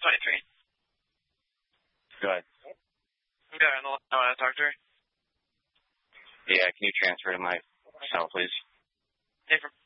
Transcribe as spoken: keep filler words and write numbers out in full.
twenty-three. Go ahead. Okay, on the line. I want to talk to her. Yeah, can you transfer to my cell, please? Hey, from